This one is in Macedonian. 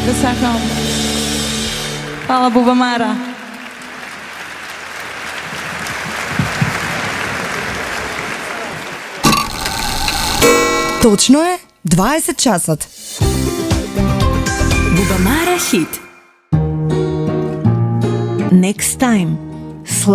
Да сакам. Фала Бубамара. Точно е 20 часот. Бубамара хит. Next time.